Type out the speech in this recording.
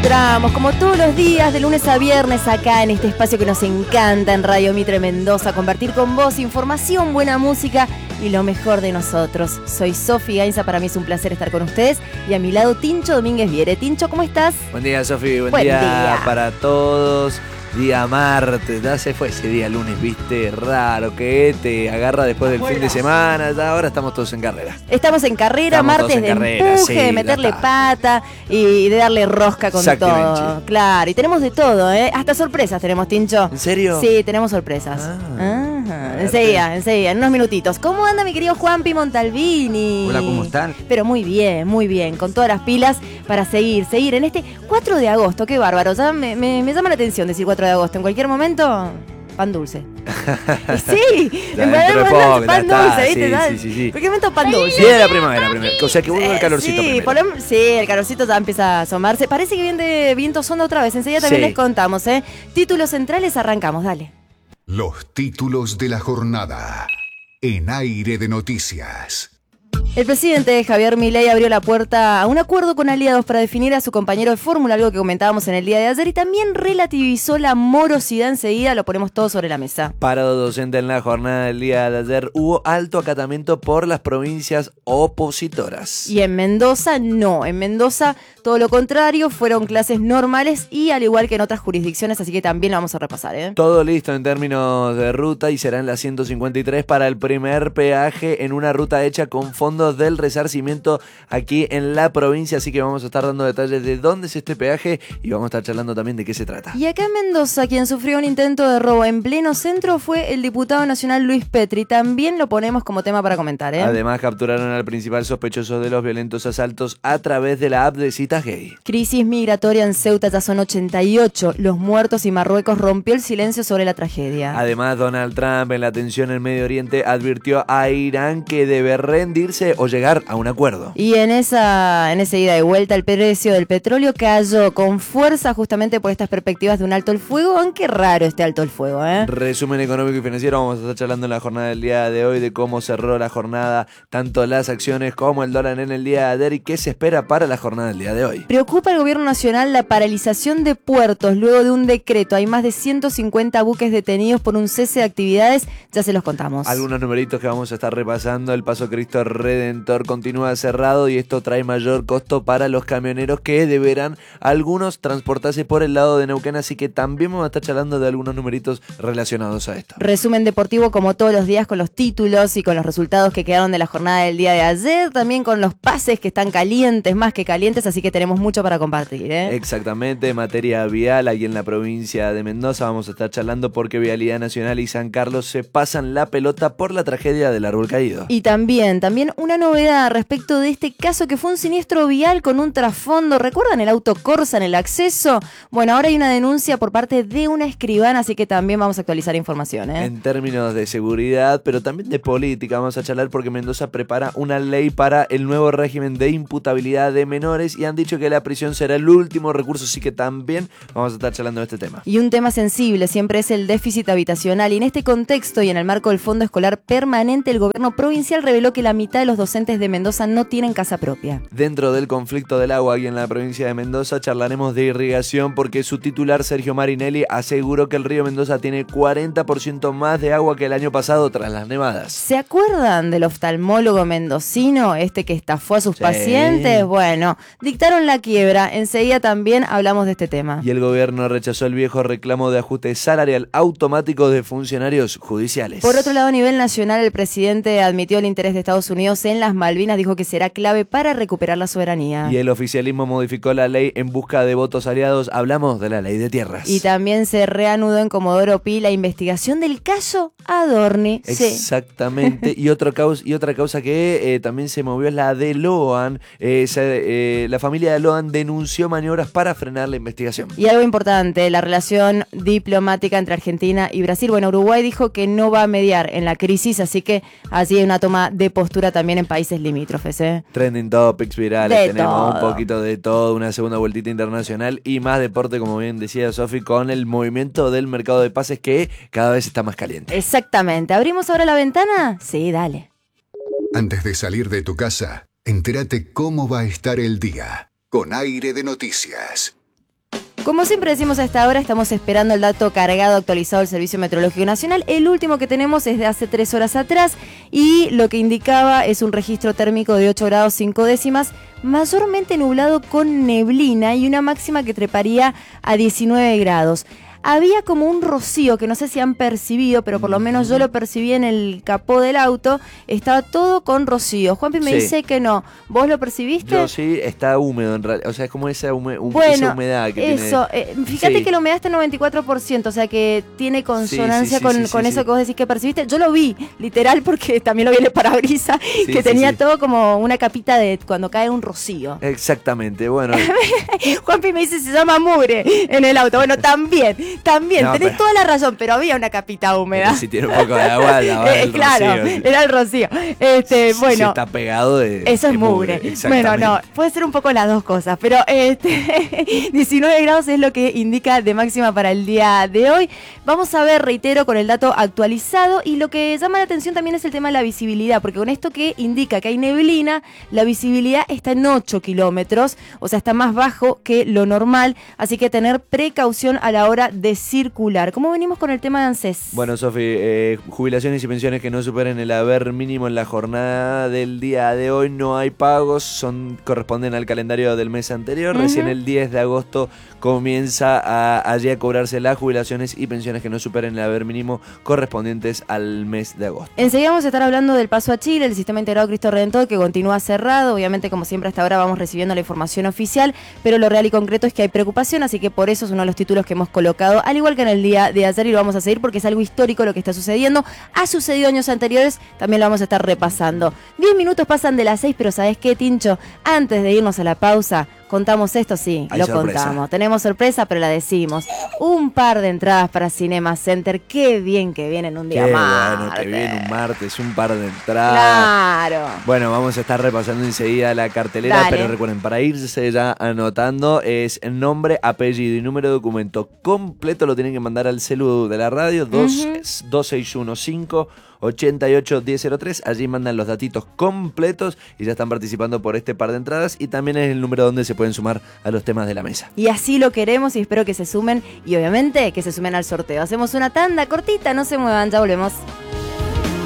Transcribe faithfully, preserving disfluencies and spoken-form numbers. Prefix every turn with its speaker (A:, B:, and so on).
A: encontramos como todos los días de lunes a viernes acá en este espacio que nos encanta en Radio Mitre Mendoza, compartir con vos información, buena música y lo mejor de nosotros. Soy Sofi Gainza, para mí es un placer estar con ustedes y a mi lado Tincho Domínguez Viere. Tincho, ¿cómo estás?
B: Buen día, Sofi, buen,
A: buen
B: día,
A: día
B: para todos. Día martes, ya se fue ese día lunes, viste, raro, que te agarra después del fin de semana, ya ahora estamos todos en carrera.
A: Estamos en carrera,
B: estamos
A: martes
B: en
A: de
B: carrera,
A: empuje,
B: sí,
A: de meterle pata y de darle rosca con todo. Claro, y tenemos de todo, ¿eh? Hasta sorpresas tenemos, Tincho.
B: ¿En serio?
A: Sí, tenemos sorpresas. Ah, Ajá. Enseguida, enseguida, en unos minutitos. ¿Cómo anda mi querido Juanpi Montalvini?
C: Hola, ¿cómo están?
A: Pero muy bien, muy bien, con todas las pilas para seguir, seguir en este cuatro de agosto, qué bárbaro. Ya me, me, me llama la atención decir cuatro de agosto, en cualquier momento... Pan dulce. Sí, en cualquier momento pan dulce, ¿viste?
B: Sí, sí, sí, sí.
A: En cualquier momento pan dulce.
B: Sí, de la primavera, primero. O sea que vuelve el calorcito
A: sí,
B: primero.
A: Lo, sí, el calorcito ya empieza a asomarse. Parece que viene viento sonda otra vez. Enseguida también sí les contamos, ¿eh? Títulos centrales, arrancamos, dale.
D: Los títulos de la jornada en Aire de Noticias.
A: El presidente Javier Milei abrió la puerta a un acuerdo con aliados para definir a su compañero de fórmula, algo que comentábamos en el día de ayer, y también relativizó la morosidad. Enseguida lo ponemos todo sobre la mesa.
B: Paro docente en la jornada del día de ayer. Hubo alto acatamiento por las provincias opositoras.
A: Y en Mendoza no, en Mendoza todo lo contrario, fueron clases normales y al igual que en otras jurisdicciones, así que también lo vamos a repasar, ¿eh?
B: Todo listo en términos de ruta y será en la ciento cincuenta y tres para el primer peaje en una ruta hecha con fondos del resarcimiento aquí en la provincia, así que vamos a estar dando detalles de dónde es este peaje y vamos a estar charlando también de qué se trata.
A: Y acá en Mendoza, quien sufrió un intento de robo en pleno centro fue el diputado nacional Luis Petri. También lo ponemos como tema para comentar, ¿eh?
B: Además, capturaron al principal sospechoso de los violentos asaltos a través de la app de citas gay.
A: Crisis migratoria en Ceuta, ya son ochenta y ocho los muertos y Marruecos rompió el silencio sobre la tragedia.
B: Además, Donald Trump en la tensión en Medio Oriente advirtió a Irán que debe rendirse o llegar a un acuerdo.
A: Y en esa, en esa ida y vuelta el precio del petróleo cayó con fuerza justamente por estas perspectivas de un alto el fuego, aunque raro este alto el fuego, ¿eh?
B: Resumen económico y financiero, vamos a estar charlando en la jornada del día de hoy de cómo cerró la jornada, tanto las acciones como el dólar en el día de ayer y qué se espera para la jornada del día de hoy.
A: Preocupa al gobierno nacional la paralización de puertos luego de un decreto. Hay más de ciento cincuenta buques detenidos por un cese de actividades, ya se los contamos.
B: Algunos numeritos que vamos a estar repasando. El Paso Cristo Redentor continúa cerrado y esto trae mayor costo para los camioneros que deberán algunos transportarse por el lado de Neuquén, así que también vamos a estar charlando de algunos numeritos relacionados a esto.
A: Resumen deportivo como todos los días con los títulos y con los resultados que quedaron de la jornada del día de ayer, también con los pases que están calientes, más que calientes, así que tenemos mucho para compartir, ¿eh?
B: Exactamente, materia vial ahí en la provincia de Mendoza vamos a estar charlando porque Vialidad Nacional y San Carlos se pasan la pelota por la tragedia del árbol caído.
A: Y también, también una novedad respecto de este caso que fue un siniestro vial con un trasfondo. ¿Recuerdan el auto Corsa en el acceso? Bueno, ahora hay una denuncia por parte de una escribana, así que también vamos a actualizar información, ¿eh?
B: En términos de seguridad, pero también de política, vamos a charlar porque Mendoza prepara una ley para el nuevo régimen de imputabilidad de menores y han dicho que la prisión será el último recurso, así que también vamos a estar charlando de este tema.
A: Y un tema sensible siempre es el déficit habitacional y en este contexto y en el marco del Fondo Escolar Permanente, el gobierno provincial reveló que la mitad de los docentes de Mendoza no tienen casa propia.
B: Dentro del conflicto del agua aquí en la provincia de Mendoza charlaremos de irrigación porque su titular Sergio Marinelli aseguró que el río Mendoza tiene cuarenta por ciento más de agua que el año pasado tras las nevadas.
A: ¿Se acuerdan del oftalmólogo mendocino, este que estafó a sus sí. pacientes? Bueno, dictaron la quiebra, enseguida también hablamos de este tema.
B: Y el gobierno rechazó el viejo reclamo de ajuste salarial automático de funcionarios judiciales.
A: Por otro lado, a nivel nacional, el presidente admitió el interés de Estados Unidos en las Malvinas, dijo que será clave para recuperar la soberanía.
B: Y el oficialismo modificó la ley en busca de votos aliados, hablamos de la ley de tierras.
A: Y también se reanudó en Comodoro Pi la investigación del caso Adorni.
B: Exactamente, sí. y, otro causa, y otra causa que eh, también se movió es la de Loan. Eh, se, eh, la familia de Loan denunció maniobras para frenar la investigación.
A: Y algo importante, la relación diplomática entre Argentina y Brasil. Bueno, Uruguay dijo que no va a mediar en la crisis, así que así hay una toma de postura también en países limítrofes, ¿eh?
B: Trending topics virales,
A: de
B: tenemos
A: todo.
B: un poquito de todo, una segunda vueltita internacional y más deporte, como bien decía Sofi, con el movimiento del mercado de pases que cada vez está más caliente.
A: Exactamente. ¿Abrimos ahora la ventana? Sí, dale.
D: Antes de salir de tu casa, entérate cómo va a estar el día con Aire de Noticias.
A: Como siempre decimos a esta hora, estamos esperando el dato cargado actualizado del Servicio Meteorológico Nacional. El último que tenemos es de hace tres horas atrás y lo que indicaba es un registro térmico de ocho grados cinco décimas, mayormente nublado con neblina y una máxima que treparía a diecinueve grados. Había como un rocío que no sé si han percibido, pero por lo menos yo lo percibí en el capó del auto. Estaba todo con rocío. Juanpi me
B: Sí.
A: dice que no. ¿Vos lo percibiste?
B: Yo sí, está húmedo en realidad. O sea, es como esa, hume- hum-
A: Bueno,
B: esa humedad que
A: eso,
B: tiene.
A: eh, fíjate
B: Sí.
A: que la humedad está en noventa y cuatro por ciento, o sea que tiene consonancia
B: sí, sí,
A: con,
B: sí,
A: con
B: sí,
A: eso
B: sí.
A: que vos decís que percibiste. Yo lo vi, literal, porque también lo vi en el parabrisas,
B: Sí,
A: que
B: sí,
A: tenía
B: sí.
A: todo como una capita de cuando cae un rocío.
B: Exactamente, bueno.
A: Juanpi me dice, se llama mugre en el auto. Bueno, también, también,
B: No,
A: tenés
B: pero-
A: toda la razón, pero había una capita húmeda.
B: Pero si tiene un poco de agua, la va
A: Eh,
B: el
A: claro,
B: rocío.
A: era el rocío. Este,
B: Si
A: bueno.
B: está pegado de.
A: Eso es
B: de
A: mugre. Bueno,
B: exactamente.
A: no, puede ser un poco las dos cosas, pero este, diecinueve grados es lo que indica de máxima para el día de hoy. Vamos a ver, reitero, con el dato actualizado y lo que llama la atención también es el tema de la visibilidad, porque con esto que indica que hay neblina, la visibilidad está en ocho kilómetros, o sea, está más bajo que lo normal, así que tener precaución a la hora de circular. ¿Cómo venimos con el tema de ANSES?
B: Bueno, Sofi, eh, jubilaciones y pensiones que no superen el haber mínimo en la jornada del día de hoy no hay pagos, son corresponden al calendario del mes anterior.
A: Ujú.
B: Recién el diez de agosto comienza a, allí a cobrarse las jubilaciones y pensiones que no superen el haber mínimo correspondientes al mes de agosto.
A: Enseguida vamos a estar hablando del paso a Chile, el sistema integrado Cristo Redentor que continúa cerrado. Obviamente, como siempre hasta ahora vamos recibiendo la información oficial, pero lo real y concreto es que hay preocupación, así que por eso es uno de los títulos que hemos colocado, al igual que en el día de ayer, y lo vamos a seguir porque es algo histórico lo que está sucediendo. Ha sucedido años anteriores, también lo vamos a estar repasando. Diez minutos pasan de las seis, pero ¿sabes qué, Tincho? Antes de irnos a la pausa, contamos esto, sí,
B: Hay
A: lo
B: sorpresa.
A: contamos. Tenemos sorpresa, pero la decimos. Un par de entradas para Cinema Center. Qué bien que vienen un día
B: Qué
A: más.
B: bueno, que viene un martes, un par de entradas.
A: Claro.
B: Bueno, vamos a estar repasando enseguida la cartelera,
A: Dale.
B: pero recuerden, para irse ya anotando, es nombre, apellido y número de documento completo, lo tienen que mandar al celu de la radio, dos seis uno cinco ochenta y ocho diez cero tres, allí mandan los datitos completos y ya están participando por este par de entradas, y también es el número donde se pueden sumar a los temas de la mesa.
A: Y así lo queremos y espero que se sumen y obviamente que se sumen al sorteo. Hacemos una tanda cortita, no se muevan, ya volvemos.